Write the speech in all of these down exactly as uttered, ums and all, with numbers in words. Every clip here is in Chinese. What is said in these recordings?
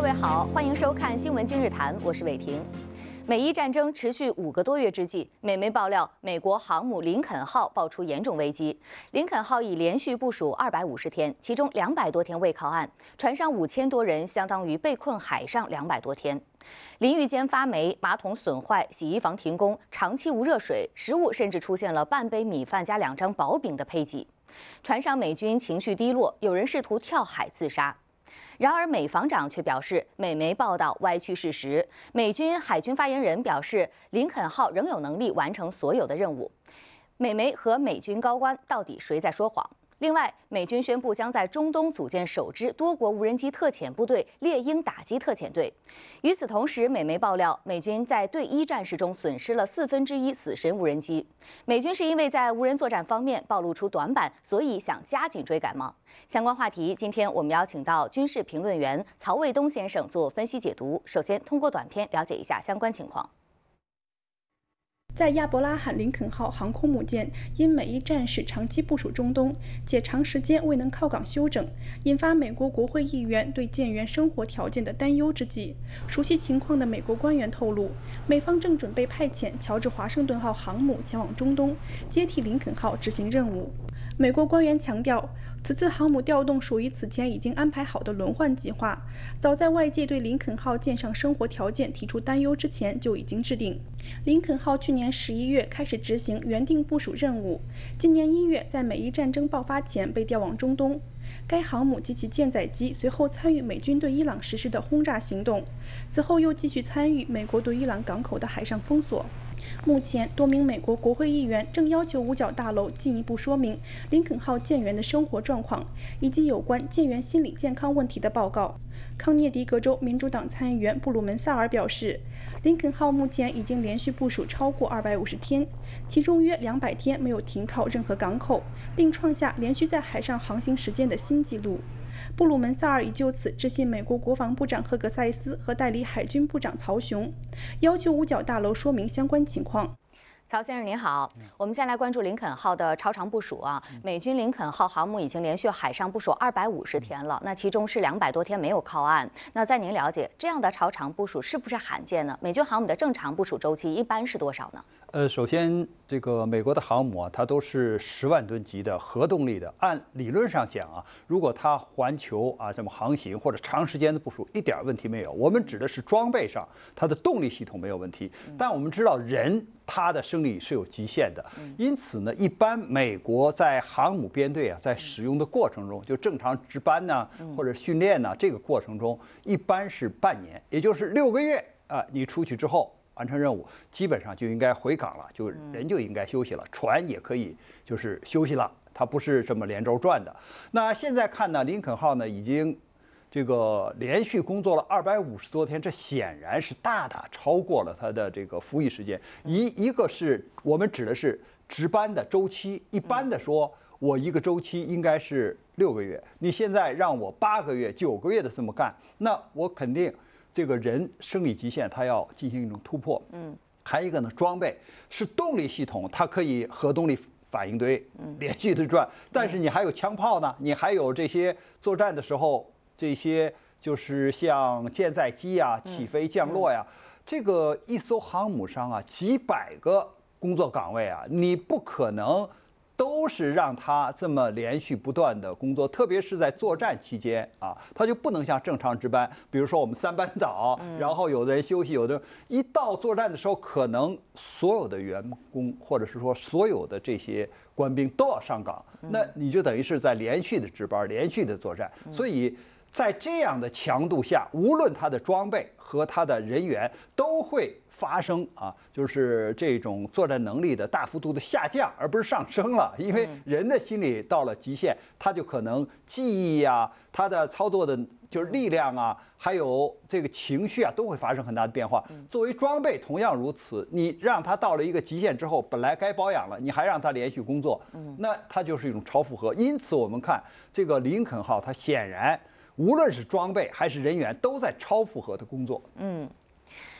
位好，欢迎收看《新闻今日谈》，我是伟婷。美伊战争持续五个多月之际，美媒爆料，美国航母林肯号爆出严重危机。林肯号已连续部署二百五十天，其中两百多天未靠岸，船上五千多人，相当于被困海上两百多天。淋浴间发霉，马桶损坏，洗衣房停工，长期无热水，食物甚至出现了半杯米饭加两张薄饼的配给。船上美军情绪低落，有人试图跳海自杀。然而，美防长却表示，美媒报道歪曲事实。美军海军发言人表示，林肯号仍有能力完成所有的任务。美媒和美军高官到底谁在说谎？另外，美军宣布将在中东组建首支多国无人机特遣部队——猎鹰打击特遣队。与此同时，美媒爆料，美军在对伊战事中损失了四分之一死神无人机。美军是因为在无人作战方面暴露出短板，所以想加紧追赶吗？相关话题，今天我们邀请到军事评论员曹卫东先生做分析解读。首先，通过短片了解一下相关情况。 在亚伯拉罕·林肯号航空母舰因美伊战事长期部署中东，且长时间未能靠港休整，引发美国国会议员对舰员生活条件的担忧之际，熟悉情况的美国官员透露，美方正准备派遣乔治华盛顿号航母前往中东，接替林肯号执行任务。美国官员强调，此次航母调动属于此前已经安排好的轮换计划，早在外界对林肯号舰上生活条件提出担忧之前就已经制定。林肯号去年十一月开始执行原定部署任务，今年一月在美伊战争爆发前被调往中东。该航母及其舰载机随后参与美军对伊朗实施的轰炸行动，此后又继续参与美国对伊朗港口的海上封锁。目前，多名美国国会议员正要求五角大楼进一步说明林肯号舰员的生活状况，以及有关舰员心理健康问题的报告。康涅狄格州民主党参议员布鲁门萨尔表示，林肯号目前已经连续部署超过二百五十天，其中约两百天没有停靠任何港口，并创下连续在海上航行时间的新纪录。布鲁门萨尔已就此致信美国国防部长赫格塞斯和代理海军部长曹雄，要求五角大楼说明相关情况。 曹先生您好，我们先来关注林肯号的超长部署啊。美军林肯号航母已经连续海上部署二百五十天了，那其中是两百多天没有靠岸。那在您了解，这样的超长部署是不是罕见呢？美军航母的正常部署周期一般是多少呢？ 呃，首先，这个美国的航母啊，它都是十万吨级的核动力的。按理论上讲啊，如果它环球啊这么航行或者长时间的部署，一点问题没有。我们指的是装备上，它的动力系统没有问题。但我们知道人他的生理是有极限的，因此呢，一般美国在航母编队啊，在使用的过程中，就正常值班呢、啊、或者训练呢、啊，这个过程中一般是半年，也就是六个月啊，你出去之后。完成任务，基本上就应该回港了，就人就应该休息了，船也可以就是休息了，它不是这么连轴转的。那现在看呢，林肯号呢已经这个连续工作了二百五十多天，这显然是大大超过了它的这个服役时间。一一个是我们指的是值班的周期，一般的说，我一个周期应该是六个月，你现在让我八个月、九个月的这么干，那我肯定。这个人生理极限，他要进行一种突破。嗯，还有一个呢，装备是动力系统，它可以核动力反应堆连续的转，但是你还有枪炮呢，你还有这些作战的时候，这些就是像舰载机啊、起飞降落呀，这个一艘航母上啊，几百个工作岗位啊，你不可能。都是让他这么连续不断的工作，特别是在作战期间啊，他就不能像正常值班。比如说我们三班倒，然后有的人休息，有的一到作战的时候，可能所有的员工或者是说所有的这些官兵都要上岗，那你就等于是在连续的值班、连续的作战。所以在这样的强度下，无论他的装备和他的人员都会。发生啊，就是这种作战能力的大幅度的下降，而不是上升了。因为人的心理到了极限，他就可能记忆啊，他的操作的就是力量啊，还有这个情绪啊，都会发生很大的变化。作为装备同样如此，你让他到了一个极限之后，本来该保养了，你还让他连续工作，那它就是一种超负荷。因此，我们看这个林肯号，它显然无论是装备还是人员，都在超负荷的工作。嗯。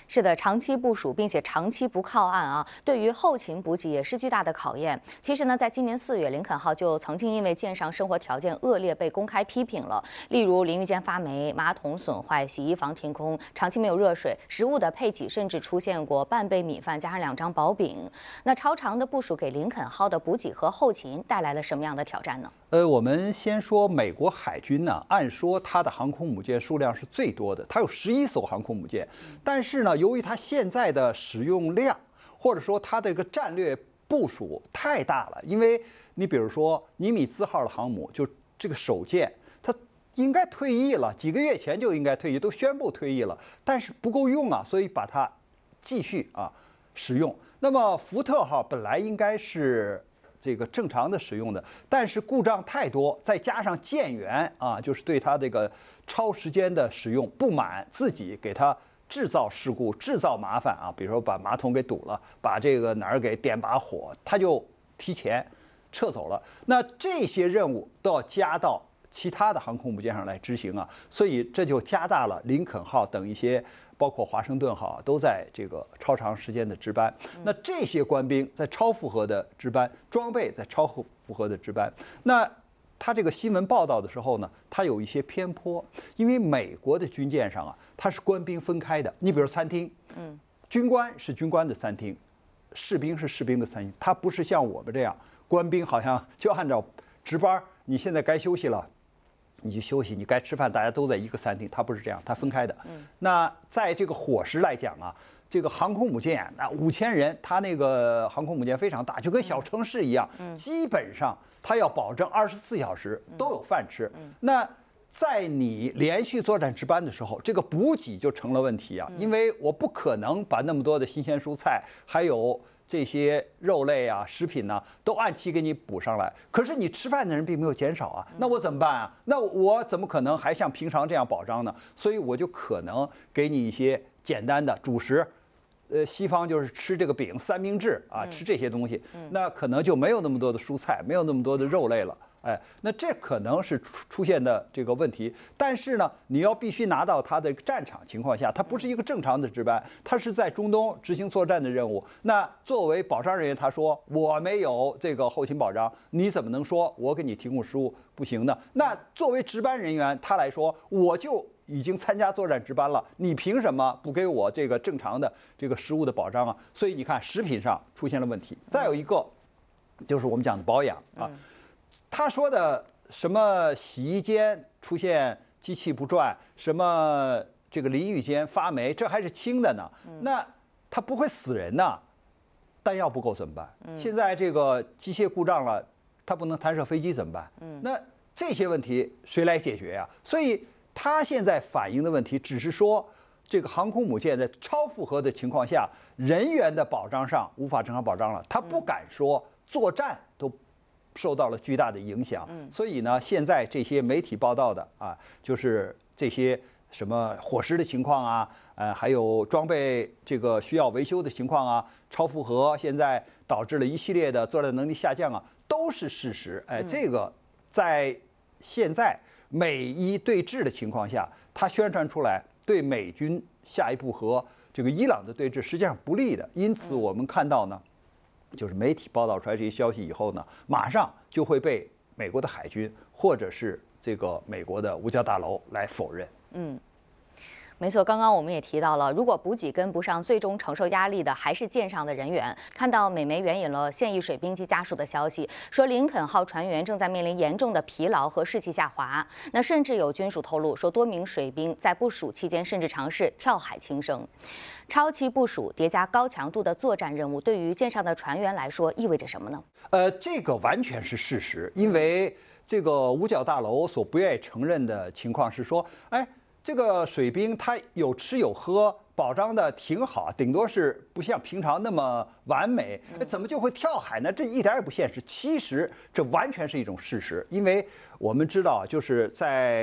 是的，长期部署并且长期不靠岸啊，对于后勤补给也是巨大的考验。其实呢，在今年四月，林肯号就曾经因为舰上生活条件恶劣被公开批评了，例如淋浴间发霉、马桶损坏、洗衣房停工、长期没有热水、食物的配给甚至出现过半杯米饭加上两张薄饼。那超长的部署给林肯号的补给和后勤带来了什么样的挑战呢？ 呃，我们先说美国海军呢，按说它的航空母舰数量是最多的，它有十一艘航空母舰，但是呢，由于它现在的使用量，或者说它的一个战略部署太大了，因为你比如说尼米兹号的航母，就这个首舰，它应该退役了，几个月前就应该退役，都宣布退役了，但是不够用啊，所以把它继续啊使用。那么福特号本来应该是这个正常的使用的，但是故障太多，再加上舰员啊，就是对它这个超时间的使用不满，自己给它制造事故、制造麻烦啊，比如说把马桶给堵了，把这个哪儿给点把火，他就提前撤走了。那这些任务都要加到其他的航空母舰上来执行啊，所以这就加大了林肯号等一些。包括华盛顿号都在这个超长时间的值班，那这些官兵在超负荷的值班，装备在超负荷的值班。那他这个新闻报道的时候呢，他有一些偏颇，因为美国的军舰上啊，它是官兵分开的。你比如餐厅，嗯，军官是军官的餐厅，士兵是士兵的餐厅，它不是像我们这样，官兵好像就按照值班，你现在该休息了。你去休息，你该吃饭，大家都在一个餐厅，它不是这样，它分开的。那在这个伙食来讲啊，这个航空母舰那五千人，它那个航空母舰非常大，就跟小城市一样，基本上它要保证二十四小时都有饭吃。那在你连续作战值班的时候，这个补给就成了问题啊，因为我不可能把那么多的新鲜蔬菜，还有这些肉类啊、食品呢、啊，都按期给你补上来。可是你吃饭的人并没有减少啊，那我怎么办啊？那我怎么可能还像平常这样保障呢？所以我就可能给你一些简单的主食，呃，西方就是吃这个饼、三明治啊，吃这些东西，那可能就没有那么多的蔬菜，没有那么多的肉类了。哎，那这可能是出出现的这个问题，但是呢，你要必须拿到他的战场情况下，他不是一个正常的值班，他是在中东执行作战的任务。那作为保障人员，他说我没有这个后勤保障，你怎么能说我给你提供食物不行呢？那作为值班人员，他来说，我就已经参加作战值班了，你凭什么不给我这个正常的这个食物的保障啊？所以你看，食品上出现了问题。再有一个，就是我们讲的保养啊。他说的什么洗衣间出现机器不转，什么这个淋浴间发霉，这还是轻的呢。那它不会死人呐，弹药不够怎么办？现在这个机械故障了，它不能弹射飞机怎么办？那这些问题谁来解决呀？所以他现在反映的问题只是说，这个航空母舰在超负荷的情况下，人员的保障上无法正常保障了，他不敢说作战都受到了巨大的影响，所以呢，现在这些媒体报道的啊，就是这些什么伙食的情况啊，呃，还有装备这个需要维修的情况啊，超负荷现在导致了一系列的作战能力下降啊，都是事实。哎，这个在现在美伊对峙的情况下，它宣传出来对美军下一步和这个伊朗的对峙实际上不利的，因此我们看到呢。就是媒体报道出来这些消息以后呢，马上就会被美国的海军或者是这个美国的五角大楼来否认。 嗯。没错，刚刚我们也提到了，如果补给跟不上，最终承受压力的还是舰上的人员。看到美媒援引了现役水兵及家属的消息，说林肯号船员正在面临严重的疲劳和士气下滑。那甚至有军属透露说，多名水兵在部署期间甚至尝试跳海轻生。超期部署叠加高强度的作战任务，对于舰上的船员来说意味着什么呢？ 呃，这个完全是事实，因为这个五角大楼所不愿意承认的情况是说，哎。这个水兵他有吃有喝，保障的挺好，顶多是不像平常那么完美，怎么就会跳海呢？这一点也不现实。其实这完全是一种事实，因为我们知道，就是在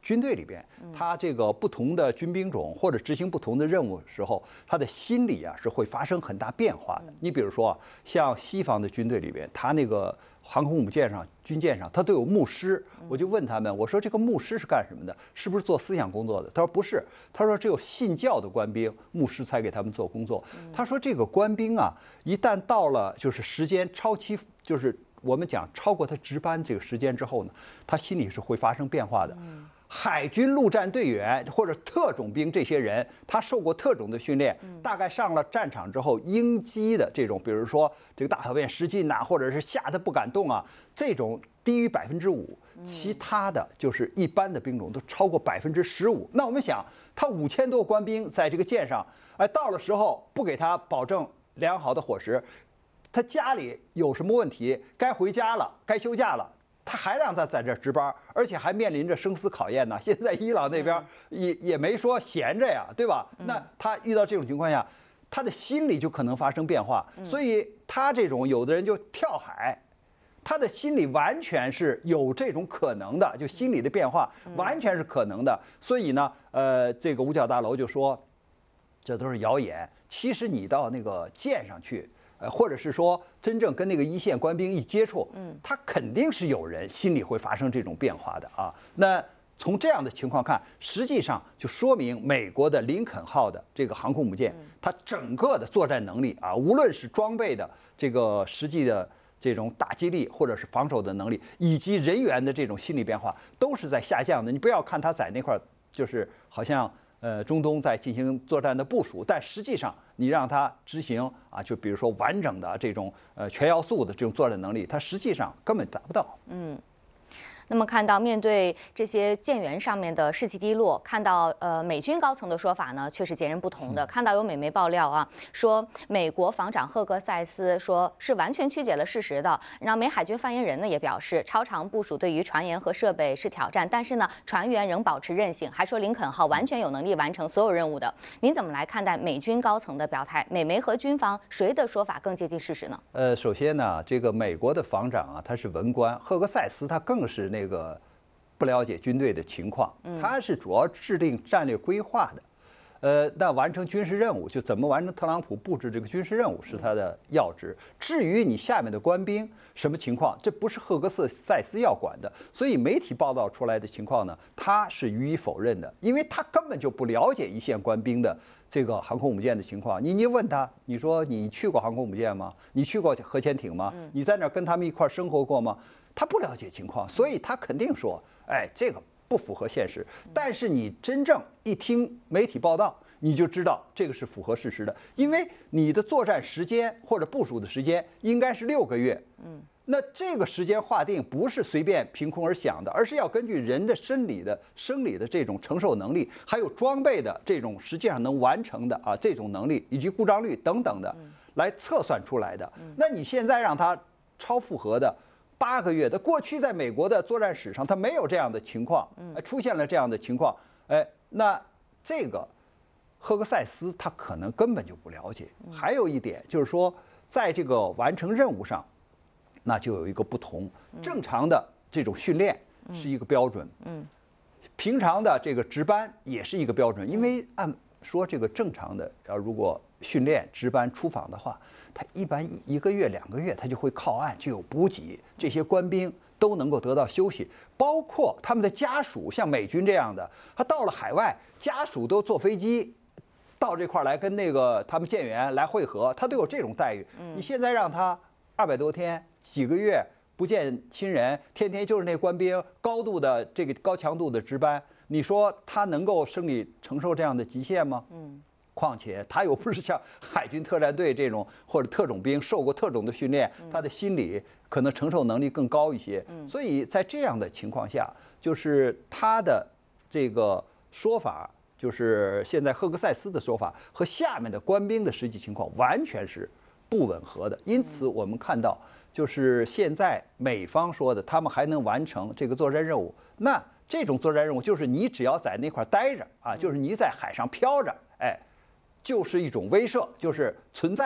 军队里边，他这个不同的军兵种或者执行不同的任务时候，他的心理啊是会发生很大变化的。你比如说，像西方的军队里边，他那个航空母舰上、军舰上，他都有牧师。我就问他们，我说这个牧师是干什么的？是不是做思想工作的？他说不是，他说只有信教的官兵，牧师才给他们做工作。他说这个官兵啊，一旦到了就是时间超期，就是我们讲超过他值班这个时间之后呢，他心里是会发生变化的。海军陆战队员或者特种兵这些人，他受过特种的训练，大概上了战场之后，应激的这种，比如说这个大小便失禁呐，或者是吓得不敢动啊，这种低于百分之五，其他的就是一般的兵种都超过百分之十五。那我们想，他五千多官兵在这个舰上，哎，到了时候不给他保证良好的伙食，他家里有什么问题，该回家了，该休假了。他还让他在这值班，而且还面临着生死考验呢。现在伊朗那边也也没说闲着呀，对吧？那他遇到这种情况下，他的心理就可能发生变化。所以他这种有的人就跳海，他的心理完全是有这种可能的，就心理的变化完全是可能的。所以呢，呃，这个五角大楼就说，这都是谣言。其实你到那个舰上去。呃，或者是说，真正跟那个一线官兵一接触，嗯，他肯定是有人心里会发生这种变化的啊。那从这样的情况看，实际上就说明美国的林肯号的这个航空母舰，它整个的作战能力啊，无论是装备的这个实际的这种打击力，或者是防守的能力，以及人员的这种心理变化，都是在下降的。你不要看它在那块儿，就是好像。呃，中东在进行作战的部署，但实际上你让他执行啊，就比如说完整的这种呃全要素的这种作战能力，他实际上根本达不到。 嗯。那么看到面对这些舰员上面的士气低落，看到呃美军高层的说法呢，却是截然不同的。看到有美媒爆料啊，说美国防长赫格塞斯说是完全曲解了事实的。然后美海军发言人呢也表示，超长部署对于船员和设备是挑战，但是呢船员仍保持韧性，还说林肯号完全有能力完成所有任务的。您怎么来看待美军高层的表态？美媒和军方谁的说法更接近事实呢？ 呃，首先呢，这个美国的防长啊，他是文官，赫格塞斯他更是。那个不了解军队的情况，他是主要制定战略规划的，呃，那完成军事任务就怎么完成特朗普布置这个军事任务是他的要职。至于你下面的官兵什么情况，这不是赫格塞斯要管的。所以媒体报道出来的情况呢，他是予以否认的，因为他根本就不了解一线官兵的这个航空母舰的情况。你你问他，你说你去过航空母舰吗？你去过核潜艇吗？你在那儿跟他们一块生活过吗？他不了解情况，所以他肯定说，哎，这个不符合现实。但是你真正一听媒体报道，你就知道这个是符合事实的，因为你的作战时间或者部署的时间应该是六个月。嗯，那这个时间划定不是随便凭空而想的，而是要根据人的生理的、生理的这种承受能力，还有装备的这种实际上能完成的啊这种能力，以及故障率等等的来测算出来的。那你现在让它超负荷的。八个月的，过去在美国的作战史上，它没有这样的情况，出现了这样的情况，哎，那这个赫格塞斯他可能根本就不了解。还有一点就是说，在这个完成任务上，那就有一个不同。正常的这种训练是一个标准，嗯，平常的这个值班也是一个标准，因为按说这个正常的，要如果训练值班出访的话。他一般一个月、两个月，他就会靠岸，就有补给，这些官兵都能够得到休息，包括他们的家属，像美军这样的，他到了海外，家属都坐飞机到这块来跟那个他们舰员来会合，他都有这种待遇。你现在让他二百多天、几个月不见亲人，天天就是那官兵高度的这个高强度的值班，你说他能够生理承受这样的极限吗？嗯。况且他又不是像海军特战队这种或者特种兵受过特种的训练，他的心理可能承受能力更高一些。所以在这样的情况下，就是他的这个说法，就是现在赫格塞斯的说法和下面的官兵的实际情况完全是不吻合的。因此我们看到，就是现在美方说的，他们还能完成这个作战任务，那这种作战任务就是你只要在那块待着啊，就是你在海上飘着，哎。就是一种威慑，就是存在，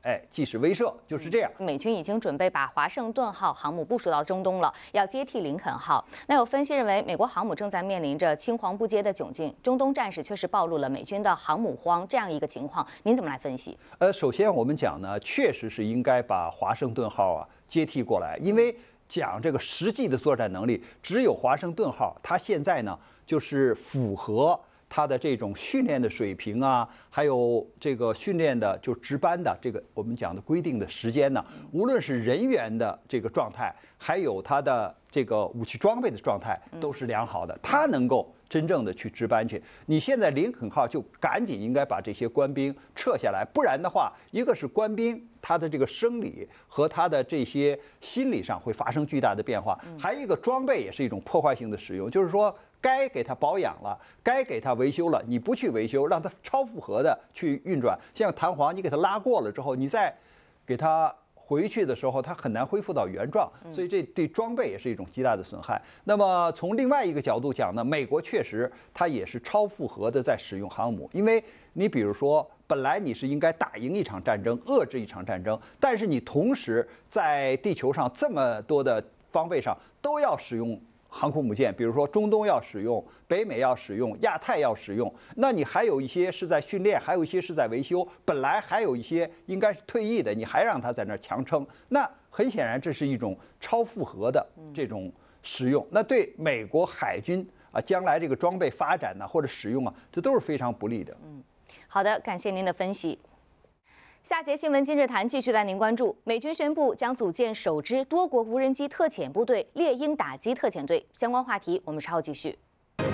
哎，即使威慑，就是这样。 美军已经准备把华盛顿号航母部署到中东了，要接替林肯号。那有分析认为，美国航母正在面临着青黄不接的窘境，中东战事确实暴露了美军的航母荒这样一个情况。您怎么来分析？ 呃，首先我们讲呢，确实是应该把华盛顿号啊接替过来，因为讲这个实际的作战能力，只有华盛顿号，它现在呢就是符合它的这种训练的水平啊，还有这个训练的就值班的这个我们讲的规定的时间呢，无论是人员的这个状态，还有它的这个武器装备的状态，都是良好的，它能够真正的去值班去。你现在林肯号就赶紧应该把这些官兵撤下来，不然的话，一个是官兵他的这个生理和他的这些心理上会发生巨大的变化，还有一个装备也是一种破坏性的使用，就是说该给它保养了，该给它维修了，你不去维修，让它超负荷的去运转，像弹簧你给它拉过了之后，你再给它回去的时候，它很难恢复到原状，所以这对装备也是一种极大的损害。那么从另外一个角度讲呢，美国确实它也是超负荷的在使用航母，因为你比如说，本来你是应该打赢一场战争，遏制一场战争，但是你同时在地球上这么多的方位上都要使用航空母舰，比如说中东要使用，北美要使用，亚太要使用，那你还有一些是在训练，还有一些是在维修，本来还有一些应该是退役的，你还让他在那儿强撑，那很显然这是一种超负荷的这种使用，那对美国海军啊将来这个装备发展呢、啊、或者使用啊，这都是非常不利的。 嗯，好的，感谢您的分析。下节新闻今日谈继续带您关注，美军宣布将组建首支多国无人机特遣部队——猎鹰打击特遣队。相关话题我们稍后继续。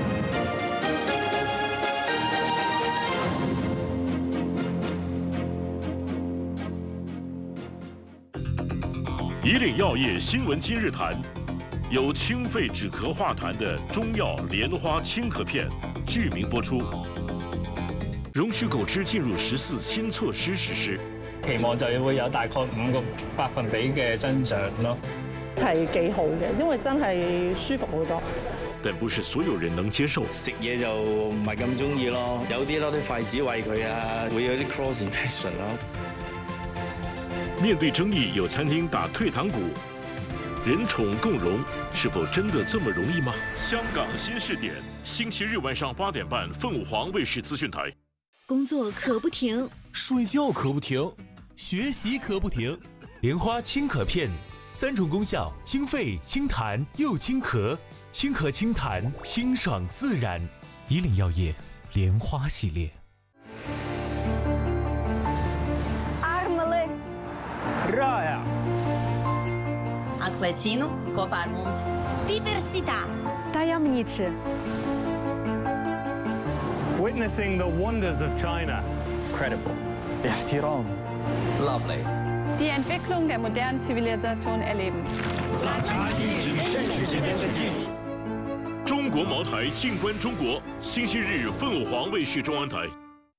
以岭药业新闻今日谈，由清肺止咳化痰的中药莲花清咳片剧名播出。容許狗隻進入十四新措施實施， 期望就會有大概五個百分比嘅增長咯， 係幾好嘅，因為真係舒服好多。 但不是所有人能接受。 食嘢就唔係咁中意咯，有啲攞啲筷子餵佢啊，會有啲 cross infection 咯。 面對爭議，有餐廳打退堂鼓，人寵共榮，是否真的這麼容易嗎？香港新視點，星期日晚上八點半，鳳凰衛視資訊台。 工作可不停， 睡覺可不停，學習可不停。蓮花清咳片，三種功效：清肺、清痰又清咳，清咳清痰，清爽自然。以嶺藥業蓮花系列。 Armele. Raja. Acquecino, Coparmums. Diversità. Tajemniczy. Witnessing the wonders of China. Credible. احترام. Lovely. Die Entwicklung der modernen Zivilisation erleben. 中国茅台静观中国，星期日凤凰卫视中央台。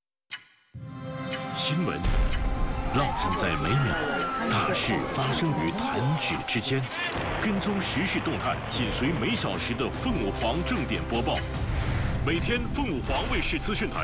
新闻浪漫在每秒，大事发生于弹指之间。跟踪时事动态，紧随每小时的凤凰正点播报。每天凤凰卫视资讯台。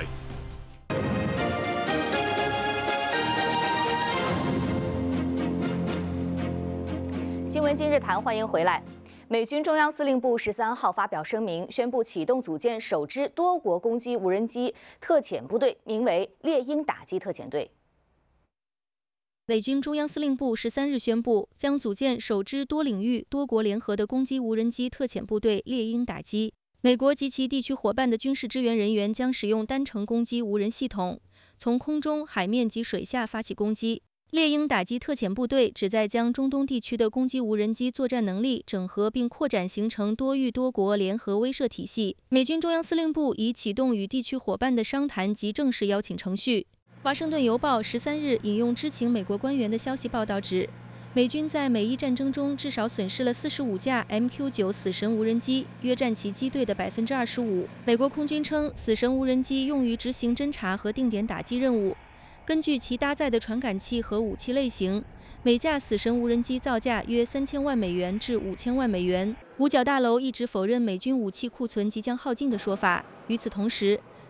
新闻今日谈，欢迎回来。美军中央司令部十三号发表声明，宣布启动组建首支多国攻击无人机特遣部队，名为“猎鹰打击特遣队”。 美军中央司令部十三日宣布，将组建首支多领域、多国联合的攻击无人机特遣部队“猎鹰打击”。美国及其地区伙伴的军事支援人员将使用单程攻击无人系统，从空中、海面及水下发起攻击。猎鹰打击特遣部队旨在将中东地区的攻击无人机作战能力整合并扩展，形成多域多国联合威慑体系。美军中央司令部已启动与地区伙伴的商谈及正式邀请程序。华盛顿邮报十三日引用知情美国官员的消息报道指，美军在美伊战争中至少损失了四十五架 M Q 九 死神无人机，约占其机队的百分之二十五。美国空军称，死神无人机用于执行侦察和定点打击任务。根据其搭载的传感器和武器类型，每架死神无人机造价约三千万美元至五千万美元。五角大楼一直否认美军武器库存即将耗尽的说法。与此同时，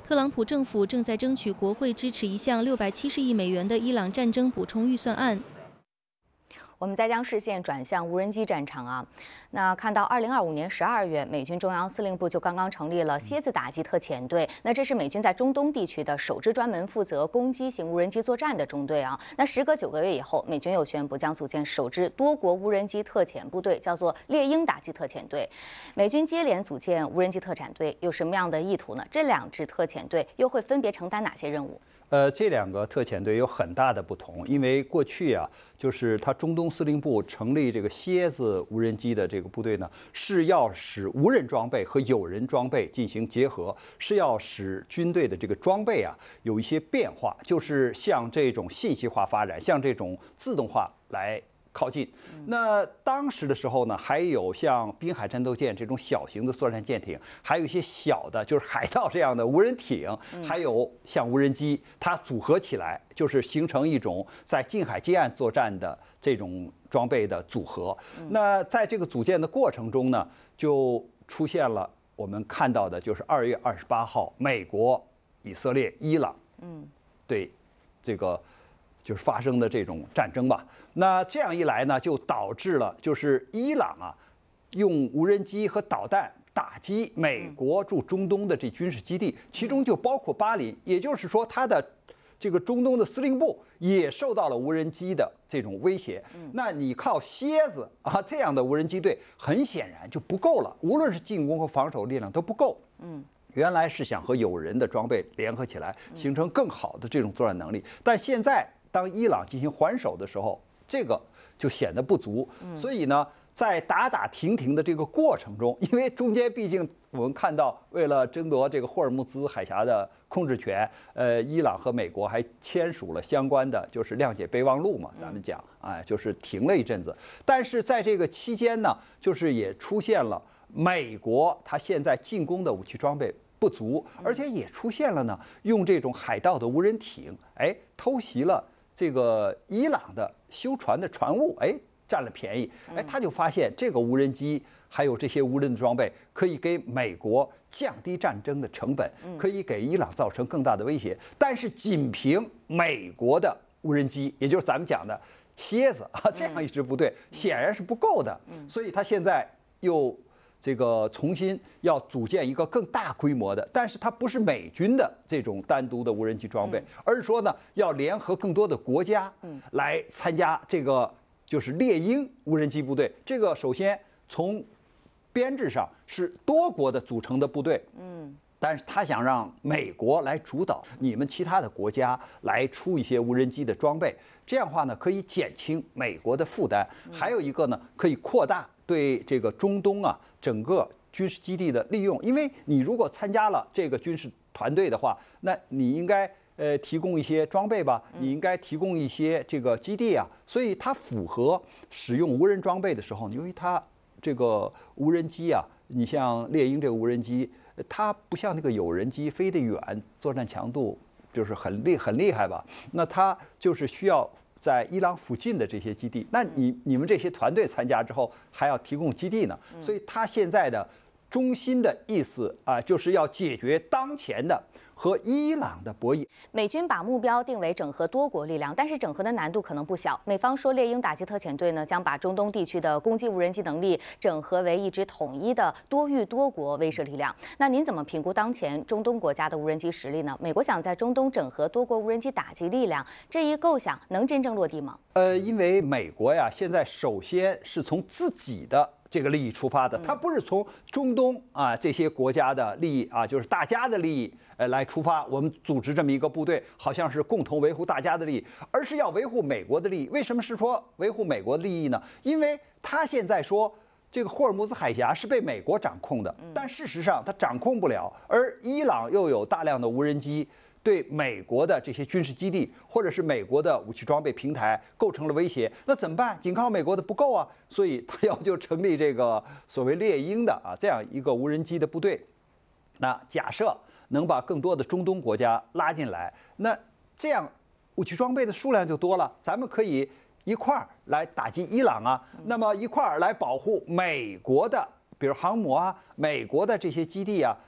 特朗普政府正在争取国会支持一项六百七十亿美元的伊朗战争补充预算案。 我们再将视线转向无人机战场啊，那看到二零二五年十二月，美军中央司令部就刚刚成立了蝎子打击特遣队，那这是美军在中东地区的首支专门负责攻击型无人机作战的中队啊。那时隔九个月以后，美军又宣布将组建首支多国无人机特遣部队，叫做猎鹰打击特遣队。美军接连组建无人机特遣队，有什么样的意图呢？这两支特遣队又会分别承担哪些任务？ 呃，这两个特遣队有很大的不同，因为过去啊，就是他中东司令部成立这个蝎子无人机的这个部队呢，是要使无人装备和有人装备进行结合，是要使军队的这个装备啊有一些变化，就是向这种信息化发展，向这种自动化来靠近。那当时的时候呢，还有像滨海战斗舰这种小型的作战舰艇，还有一些小的，就是海盗这样的无人艇，还有像无人机，它组合起来就是形成一种在近海接岸作战的这种装备的组合。那在这个组建的过程中呢，就出现了我们看到的，就是二月二十八号，美国、以色列、伊朗，嗯，对这个。就是发生的这种战争吧，那这样一来呢，就导致了就是伊朗啊，用无人机和导弹打击美国驻中东的这军事基地，其中就包括巴林，也就是说，它的这个中东的司令部也受到了无人机的这种威胁。那你靠蝎子啊这样的无人机队，很显然就不够了，无论是进攻和防守力量都不够。嗯。原来是想和有人的装备联合起来，形成更好的这种作战能力，但现在当伊朗进行还手的时候，这个就显得不足。所以呢，在打打停停的这个过程中，因为中间毕竟我们看到，为了争夺这个霍尔木兹海峡的控制权，呃，伊朗和美国还签署了相关的就是谅解备忘录嘛，咱们讲，哎，就是停了一阵子。但是在这个期间呢，就是也出现了美国它现在进攻的武器装备不足，而且也出现了呢，用这种海盗的无人艇，哎，偷袭了这个伊朗的修船的船坞，哎，占了便宜，哎，他就发现这个无人机还有这些无人的装备可以给美国降低战争的成本，可以给伊朗造成更大的威胁。但是仅凭美国的无人机，也就是咱们讲的蝎子啊，这样一支部队显然是不够的，所以他现在又这个重新要组建一个更大规模的，但是它不是美军的这种单独的无人机装备，而是说呢，要联合更多的国家来参加这个就是猎鹰无人机部队。这个首先从编制上是多国的组成的部队，嗯，但是他想让美国来主导，你们其他的国家来出一些无人机的装备，这样的话呢，可以减轻美国的负担。还有一个呢，可以扩大对这个中东啊整个军事基地的利用，因为你如果参加了这个军事团队的话，那你应该呃提供一些装备吧，你应该提供一些这个基地啊，所以它符合使用无人装备的时候，由于它这个无人机啊，你像猎鹰这个无人机，它不像那个有人机飞得远，作战强度就是很厉很厉害吧，那它就是需要在伊朗附近的这些基地，那你你们这些团队参加之后还要提供基地呢，所以他现在的中心的意思啊，就是要解决当前的和伊朗的博弈。 美军把目标定为整合多国力量，但是整合的难度可能不小。美方说，猎鹰打击特遣队呢，将把中东地区的攻击无人机能力整合为一支统一的多域多国威慑力量。那您怎么评估当前中东国家的无人机实力呢？美国想在中东整合多国无人机打击力量，这一构想能真正落地吗？ 呃，因为美国呀，现在首先是从自己的这个利益出发的，它不是从中东啊这些国家的利益啊，就是大家的利益呃来出发。我们组织这么一个部队，好像是共同维护大家的利益，而是要维护美国的利益。为什么是说维护美国的利益呢？因为他现在说这个霍尔木兹海峡是被美国掌控的，但事实上他掌控不了，而伊朗又有大量的无人机，对美国的这些军事基地或者是美国的武器装备平台构成了威胁，那怎么办？仅靠美国的不够啊，所以他要就成立这个所谓猎鹰的啊这样一个无人机的部队。那假设能把更多的中东国家拉进来，那这样武器装备的数量就多了，咱们可以一块儿来打击伊朗啊，那么一块儿来保护美国的，比如航母啊，美国的这些基地啊，哎，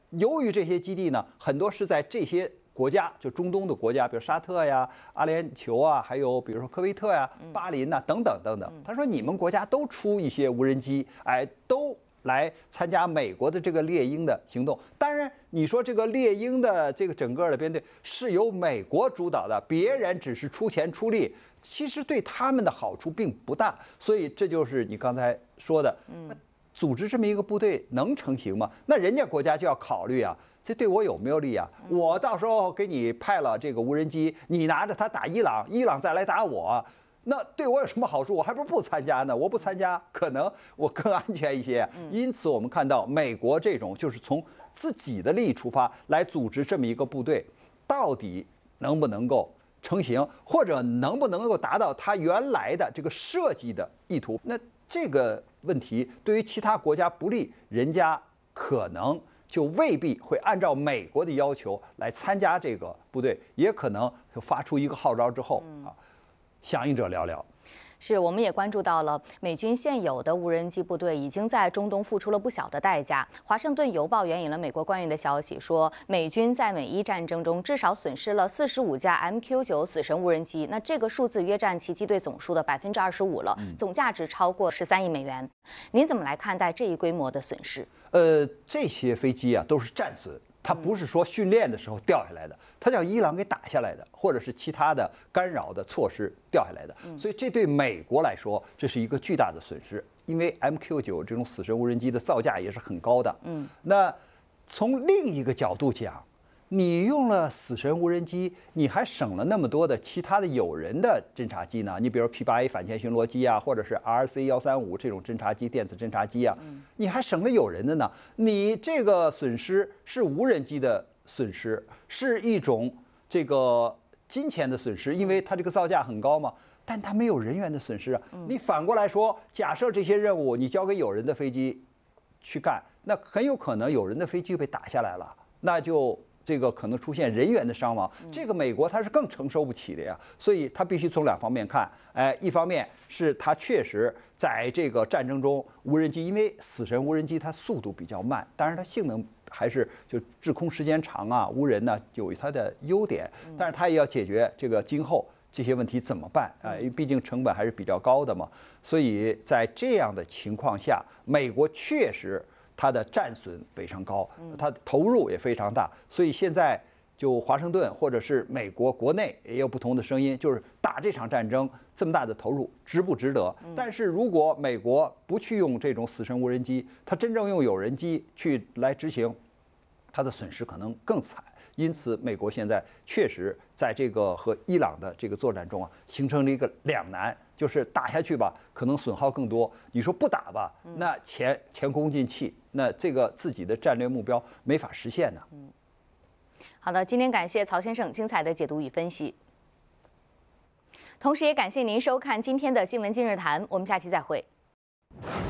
由于这些基地呢，很多是在这些国家，就中东的国家，比如沙特呀、阿联酋啊，还有比如说科威特呀、巴林呐、等等等等。他说你们国家都出一些无人机，哎，都来参加美国的这个猎鹰的行动。当然，你说这个猎鹰的这个整个的编队是由美国主导的，别人只是出钱出力，其实对他们的好处并不大。所以这就是你刚才说的，嗯，组织这么一个部队能成型吗？那人家国家就要考虑啊。这对我有没有利啊？我到时候给你派了这个无人机，你拿着它打伊朗，伊朗再来打我，那对我有什么好处？我还不是不参加呢？我不参加，可能我更安全一些。因此，我们看到美国这种就是从自己的利益出发来组织这么一个部队，到底能不能够成型，或者能不能够达到它原来的这个设计的意图？那这个问题对于其他国家不利，人家可能就未必会按照美国的要求来参加这个部队，也可能就发出一个号召之后啊，响应者寥寥。 是，我们也关注到了美军现有的无人机部队已经在中东付出了不小的代价。华盛顿邮报援引了美国官员的消息说，美军在美伊战争中至少损失了四十五架 M Q 九死神无人机，那这个数字约占其机队总数的百分之二十五了，总价值超过十三亿美元。您怎么来看待这一规模的损失？ 呃，这些飞机啊都是战损。它不是说训练的时候掉下来的，它叫伊朗给打下来的，或者是其他的干扰的措施掉下来的。所以这对美国来说，这是一个巨大的损失，因为 M Q 九这种死神无人机的造价也是很高的。嗯，那从另一个角度讲，你用了死神无人机，你还省了那么多的其他的有人的侦察机呢？你比如 P 八 A 反潜巡逻机啊，或者是 R C 一三五这种侦察机、电子侦察机啊，你还省了有人的呢。你这个损失是无人机的损失，是一种这个金钱的损失，因为它这个造价很高嘛。但它没有人员的损失啊。你反过来说，假设这些任务你交给有人的飞机去干，那很有可能有人的飞机被打下来了，那就。这个可能出现人员的伤亡，这个美国它是更承受不起的呀，所以它必须从两方面看。哎，一方面是它确实在这个战争中，无人机因为死神无人机它速度比较慢，当然它性能还是就滞空时间长啊，无人呢有它的优点，但是它也要解决这个今后这些问题怎么办啊？因为毕竟成本还是比较高的嘛，所以在这样的情况下，美国确实。它的战损非常高，它的投入也非常大，所以现在就华盛顿或者是美国国内也有不同的声音，就是打这场战争这么大的投入值不值得？但是如果美国不去用这种死神无人机，它真正用有人机去来执行，它的损失可能更惨。因此，美国现在确实在这个和伊朗的这个作战中啊，形成了一个两难。就是打下去吧，可能损耗更多；你说不打吧，那前前功尽弃，那这个自己的战略目标没法实现呢。 嗯，好的，今天感谢曹先生精彩的解读与分析，同时也感谢您收看今天的新闻今日谈，我们下期再会。